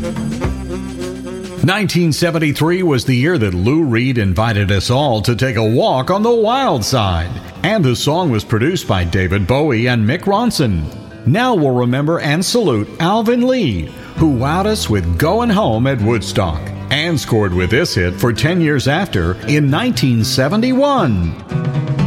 1973 was the year that Lou Reed invited us all to take a walk on the wild side. And the song was produced by David Bowie and Mick Ronson. Now we'll remember and salute Alvin Lee, who wowed us with Goin' Home at Woodstock and scored with this hit for 10 years after in 1971.